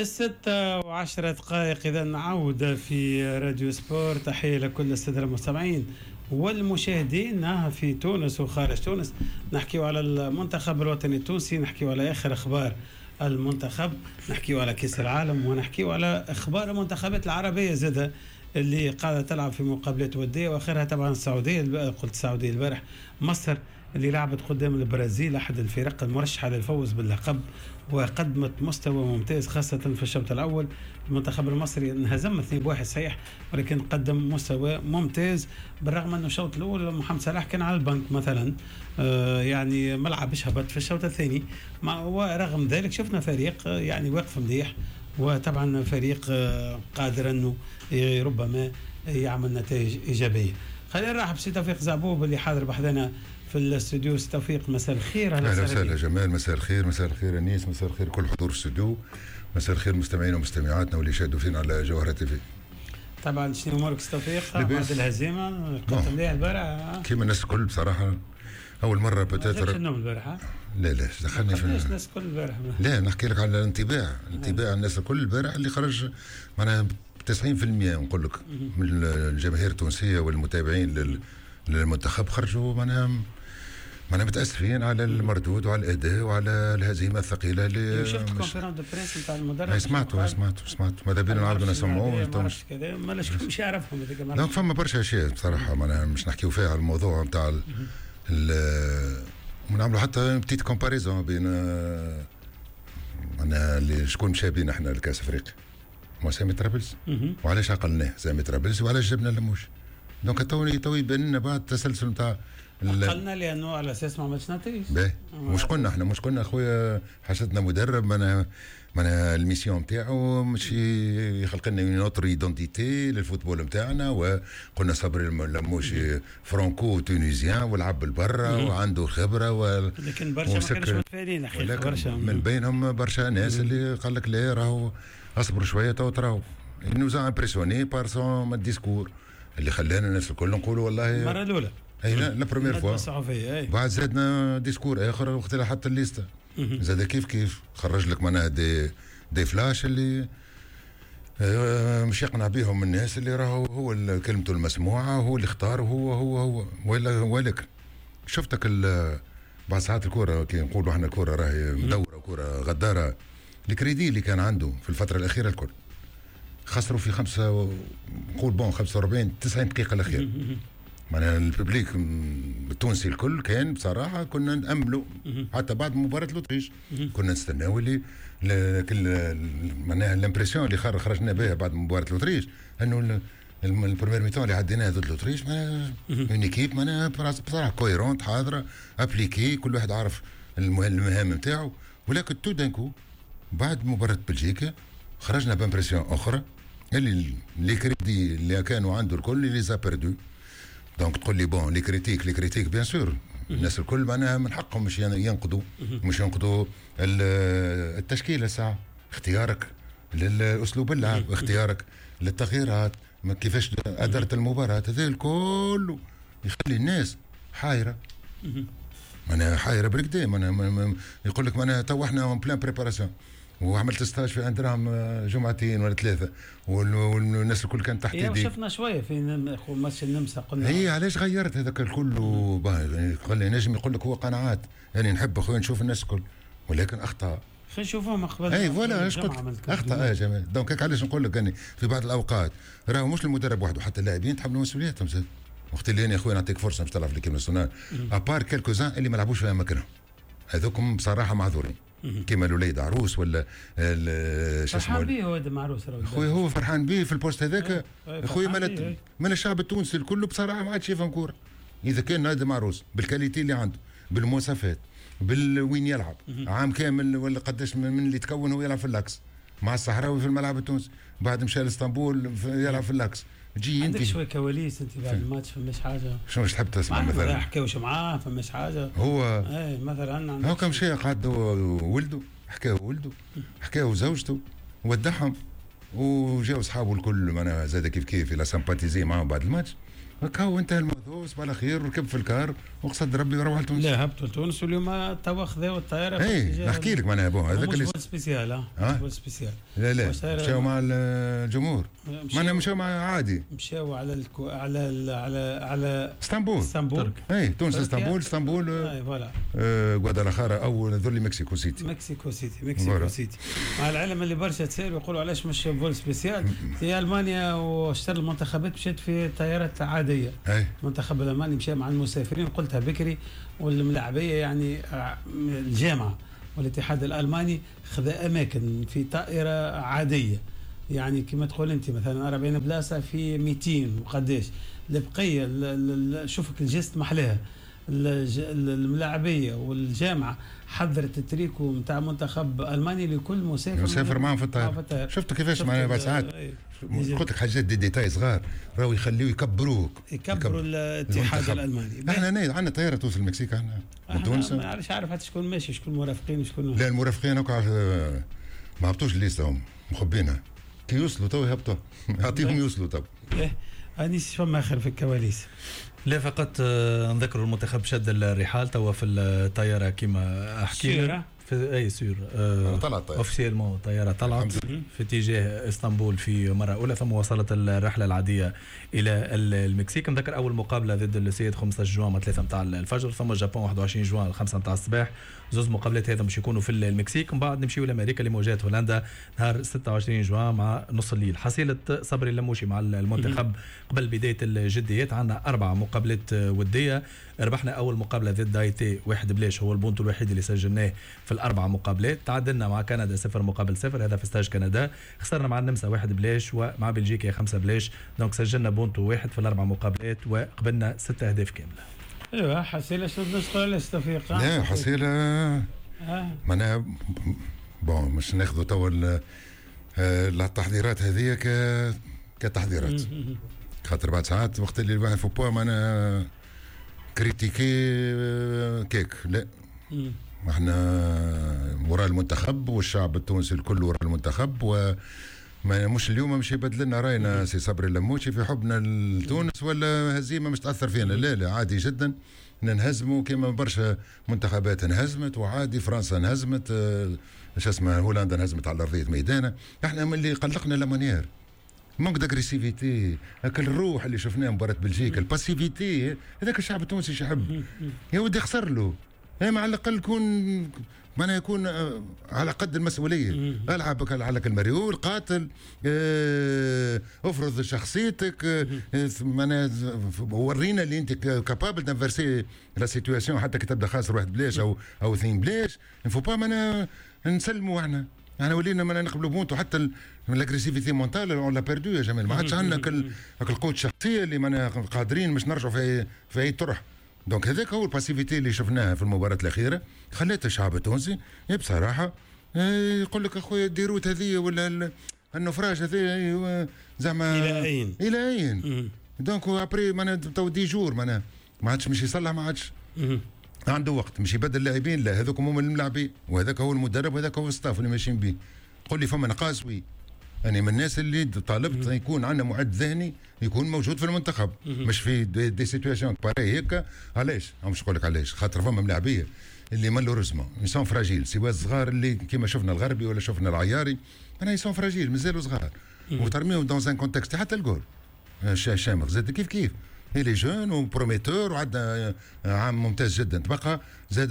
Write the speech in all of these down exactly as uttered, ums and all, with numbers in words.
الستة وعشرة دقائق إذا نعود في راديو سبور. تحية لكل السادة المستمعين والمشاهدين في تونس وخارج تونس. نحكي على المنتخب الوطني التونسي، نحكي على آخر أخبار المنتخب، نحكي على كأس العالم، ونحكي على أخبار المنتخبات العربية زادة اللي قاعدة تلعب في مقابلات ودية، وآخرها طبعا السعودية. قلت السعودية البارح، مصر اللي لعبت قدام البرازيل أحد الفرق المرشحة للفوز باللقب، وقدمت مستوى ممتاز خاصة في الشوط الأول. المنتخب المصري انهزم اثنين واحد صحيح، ولكن قدم مستوى ممتاز، بالرغم أنه الشوط الأول محمد صلاح كان على البنك مثلا، آه يعني ما لعبش، هبط في الشوط الثاني. ورغم ذلك شفنا فريق آه يعني واقف مليح، وطبعا فريق آه قادر أنه ربما يعمل نتائج إيجابية. خلينا نرحب بسي توفيق زعبوب اللي حاضر بحذنا في الاستوديو. توفيق مساء الخير. اهلا وسهلا جمال، مساء الخير. مساء الخير انيس، مساء الخير كل حضور الاستوديو، مساء الخير مستمعينا ومستمعاتنا واللي يشاهدوا فينا على جوهرة تي في. طبعا شنو امورك توفيق بعد الهزيمه؟ كنت مليح البارح كيما الناس الكل بصراحه، اول مره بتاتر النوم البارح. لا لا دخلني في الناس الكل البارح. لا نحكي لك على الانطباع انطباع الناس الكل البارح اللي خرج معناها تسعين بالمئة نقول لك من الجماهير التونسيه والمتابعين للمنتخب خرجوا معناها أنا متأسفين على المردود وعلى الأداء وعلى الهزيمة الثقيلة اللي شفت كونفيرنس دو بريس نتاع المدرب. سمعتوا سمعتوا سمعتوا ماذا بينا نعاودوا نسمعوه مش كذا مالاش مش يعرفهم هذيك. دونك فما برشا أشياء بصراحة معناها مش نحكيو فيها على الموضوع نتاع ال ونعملوا حتى بتيت كومباريزون بين معناها اللي شكون مشى بينا احنا لكأس أفريقيا هو سامي طرابلس، وعلاش عقلناه سامي طرابلس وعلاش جبنا لموش. دونك توي توي يبان لنا بعد التسلسل نتاع قلنا لانه على اساس ما عملش نتائج. باهي مش قلنا احنا مش قلنا اخويا حشدنا مدرب مانا مانا الميسيون نتاعو مش يخلق لنا نوتر ايدنتيتي للفوتبول نتاعنا، وقلنا صبري الموش فرانكو تونيزيان ولعب البرا وعنده خبره و لكن برشا ما كانوش متفائلين حقيقه. برشا من بينهم برشا ناس اللي قال لك لا راهو اصبروا شويه تو تراو نوزا امبرسيوني بار سون ديسكور اللي خلانا الناس الكل نقولوا والله المره الاولى. اي لا لا بروميير فوا. بعد زادنا ديسكور اخر وقت حتى الليسته زاد كيف كيف خرج لك معناها دي دي فلاش اللي اه مش يقنع بهم الناس اللي راهو هو كلمته المسموعه، هو اللي اختار، هو هو هو ولا ولكن شفتك بعد ساعات الكوره كي نقولوا احنا الكوره راهي مدوره كوره غداره. الكريدي اللي كان عنده في الفتره الاخيره الكل خسروا في خمسه نقول بون خمسة وأربعين تسعين دقيقه الاخيره. معناها الببليك التونسي الكل كان بصراحه كنا ناملوا حتى بعد مباراه الاوتريش كنا نستناو اللي كل معناها الامبرسيون اللي خرجنا بها بعد مباراه الاوتريش انه البريمير ميتون اللي عديناه ضد الاوتريش معناها اون ايكيب معناها بصراحه كويرونت حاضره ابليكي، كل واحد عارف المهام نتاعو. ولكن تو دانكو بعد مباراه بلجيكا خرجنا بامبرسيون اخرى اللي لي كريدي اللي كانوا عنده الكل اللي زا بيردو. دونك تقول لي بون لي كريتيك لي كريتيك بيان سور الناس الكل معناها من حقهم مش ينقضوا مش ينقضوا التشكيله ساعه اختيارك للاسلوب اللعب، اختيارك للتغييرات، كيفاش ادرت المباراه، هذا الكل يخلي الناس حايره. معناها حايره بالكدا معناها يقول لك معناها تو احنا اون بلان بريباراسيون وعملت ستاج في اندراهم جمعتين ولا ثلاثه والناس الكل كانت تحت يدي. شفنا شويه في ماتش النمسا قلنا هي علاش غيرت هذاك الكل. خلي نجم يقول لك هو قناعات يعني نحب اخويا نشوف الناس الكل ولكن اخطا خلينا نشوفهم قبل. اي فوالا ايش قلت اخطا يا جماعه. دونك هيك علاش نقول لك يعني في بعض الاوقات راهو مش المدرب وحده حتى اللاعبين يتحملوا مسؤوليتهم زاد. وقت اللي انا يا اخويا نعطيك فرصه باش تلعب في ليكيب ناسيونال ابار كيلكو زان اللي ما لعبوش في اماكنهم هذوكم بصراحه معذورين كيما الوليد عروس ولا شو اسمه فرحان به هو معروس خويا هو فرحان به في البوست هذاك خويا مال من الشعب التونسي الكل بصراحه ما عادش يفهم كوره. اذا كان نادي معروس بالكاليتي اللي عنده بالمواصفات بالوين يلعب عام كامل ولا قداش من اللي تكون هو يلعب في اللاكس مع الصحراوي في الملعب التونسي بعد مشى لاسطنبول يلعب في اللاكس. جي عندك شويه كواليس انت بعد الماتش فماش حاجه شنو تحب تسمع مثلا حكاوش معاه فماش حاجه هو اي مثلا هو كم شيء قعد ولده حكاو ولده حكاو زوجته ودعهم وجاو اصحابه الكل معنا زاد كيف كيف الى سامباتيزي معاهم بعد الماتش هكا انتهى الموضوع صباح الخير وركب في الكار وقصد ربي وروح لتونس. لا هبطوا لتونس واليوم توا خذاو الطياره. اي نحكي لك معناها بون هذاك اللي مش سبيسيال ها مش سبيسيال. لا لا مشاو مع الجمهور معناها مشاو مع عادي مشاو على الكو... على ال... على على اسطنبول اسطنبول اي تونس اسطنبول اسطنبول اي فوالا غوادالاخارا او ذولي مكسيكو سيتي مكسيكو سيتي مكسيكو سيتي مع العلم اللي برشا تسال ويقولوا علاش مش فول سبيسيال. هي المانيا واشترى المنتخبات مشات في طيارات عاديه. أي. المنتخب الالماني مشى مع المسافرين قلتها بكري والملاعبيه يعني الجامعه والاتحاد الالماني خذ اماكن في طائره عاديه يعني كما تقول انت مثلا أربعين بلاصه في مئتين وقداش البقيه شوفك الجست محلاها الملاعبيه والجامعه حضرت التريكو نتاع منتخب الماني لكل مسافر مسافر معهم في الطائره. شفت كيفاش معناها بعد ساعات قلت لك حاجات دي ديتاي صغار راهو يخليو يكبروك يكبروا الاتحاد الالماني. احنا عندنا طياره توصل المكسيك احنا من تونس ما عارفش عارف حتى شكون ماشي شكون مرافقين وشكون لا المرافقين هكا ما هبطوش الليسته هم مخبينها كي يوصلوا تو يهبطوا اعطيهم يوصلوا تو. ايه اني فما اخر في الكواليس. لا فقط نذكر المنتخب شد الرحال توا في الطياره كما حكينا في اي سور آه طلعت اوفيسيلمون الطياره طلعت في اتجاه اسطنبول في مره اولى ثم وصلت الرحله العاديه الى المكسيك. نذكر اول مقابله ضد السيد خمسة عشر جوان ثلاثة نتاع الفجر ثم اليابان واحد وعشرين جوان خمسة نتاع الصباح. زوز مقابلات هذا باش يكونوا في المكسيك. من بعد نمشيو لامريكا لمواجهه هولندا نهار ستة وعشرين جوان مع نص الليل. حصيله صبري اللموشي مع المنتخب قبل بدايه الجديات عندنا اربع مقابلات وديه. ربحنا اول مقابله ضد دايتي واحد بلاش هو البونتو الوحيد اللي سجلناه في الاربع مقابلات. تعادلنا مع كندا صفر مقابل صفر هذا في استاج كندا. خسرنا مع النمسا واحد بلاش ومع بلجيكا خمسة بلاش. دونك سجلنا بونتو واحد في الاربع مقابلات وقبلنا ستة اهداف كامله. ايوه حصيله شو نسخه ولا استفيق؟ لا حصيله آه. معناها بون مش ناخذوا توا التحضيرات هذه ك كتحضيرات خاطر بعد ساعات وقت اللي الواحد فو بوا معناها كريتيكي كيك لا احنا وراء المنتخب والشعب التونسي الكل وراء المنتخب و ما مش اليوم مش يبدل لنا راينا سي صبري اللموشي في حبنا لتونس ولا هزيمه مش تاثر فينا. لا لا عادي جدا ننهزموا كما برشا منتخبات انهزمت وعادي فرنسا انهزمت ايش اسمها هولندا انهزمت على ارضيه ميدانها. احنا من اللي قلقنا لامونيير مونك داغريسيفيتي هاك الروح اللي شفناه مباراه بلجيكا الباسيفيتي هذاك الشعب التونسي يحب يا ودي خسر له مع الاقل كون معناها يكون على قد المسؤوليه. العب على المريول قاتل اه افرض شخصيتك اه معناها ورينا اللي انت كابابل دانفرسي لا سيتواسيون حتى كي تبدا خاسر واحد بلاش او او اثنين بلاش نفو با معناها نسلموا احنا احنا ولينا معناها نقبلوا بونتو حتى الاغريسيفيتي مونتال اون لا بيردو يا جمال ما عادش عندنا هاك القوه الشخصيه اللي معناها قادرين مش نرجعوا في في اي طرح. دونك هذاك هو الباسيفيتي اللي شفناها في المباراة الأخيرة خلات الشعب التونسي بصراحة يقول لك أخويا الديروت هذه ولا النفراج هذه زعما إلى أين إلى أين دونك أبري معناها تو دي جور معناها ما عادش مش يصلح ما عادش عنده وقت مش يبدل اللاعبين. لا هذوك هم الملاعبين وهذاك هو المدرب وهذاك هو الستاف اللي ماشيين به. قول لي فما نقاص وي أنا من الناس اللي طالبت يكون عندنا معد ذهني يكون موجود في المنتخب مش في دي, دي سيتواسيون باري هيك. علاش؟ مش نقول لك علاش خاطر فما ملاعبيه اللي مالوريزمون يسون فراجيل سواء صغار اللي كيما شفنا الغربي ولا شفنا العياري انا يسون فراجيل مازالوا صغار وترميهم دون ان كونتكست حتى الجول شامخ زاد كيف كيف هي لي جون وبروميتور وعندنا عام ممتاز جدا. تبقى زاد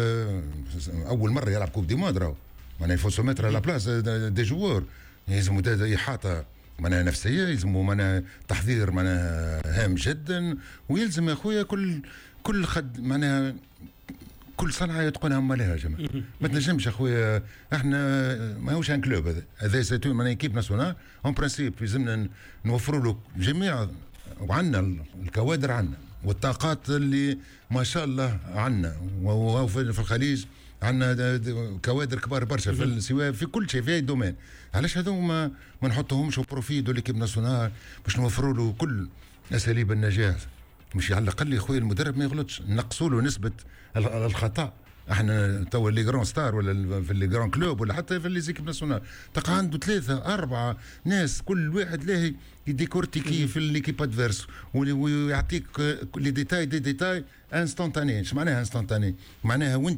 اول مره يلعب كوب دي موند راهو معناها يفو سو متر على بلاص دي جوور يلزموا إحاطة معناها نفسية يلزموا معناها تحضير معناها هام جدا ويلزم يا خويا كل كل خد معناها كل صنعة يتقنها هم لها جماعة. ما تنجمش اخويا احنا ما هوش ان كلوب هذا هذا سيتو معناها ايكيب ناسيونال اون برانسيب لازمنا نوفروا له جميع وعندنا الكوادر عندنا والطاقات اللي ما شاء الله عندنا وفي الخليج عندنا كوادر كبار برشا في سواء في كل شيء في اي دومين. علاش هذو ما ما نحطوهمش بروفي دو ليكيب ناسيونال باش نوفروا له كل اساليب النجاح مش على الاقل يا خويا المدرب ما يغلطش نقصوا له نسبه الخطا احنا تو اللي جران ستار ولا في اللي جران كلوب ولا حتى في اللي زيكيب ناسيونال تلقى عنده ثلاثه اربعه ناس كل واحد له يديكورتيكي في ليكيب ادفيرس ويعطيك لي ديتاي دي ديتاي انستانتاني. ايش معناها انستانتاني؟ معناها وانت